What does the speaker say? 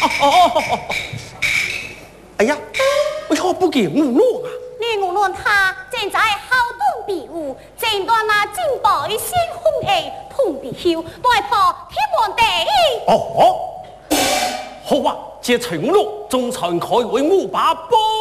哎呀，为何不给我弄啊？ 你无论他正在好动比武，正当那金宝的先锋气碰比后，待破天王第一。 哦，好啊，这陈禄总算可以为我把宝